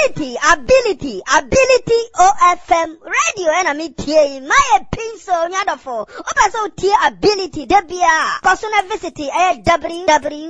ability OFM radio and me tie my pinso nyadofo opeso tie ability debia kosuna visit www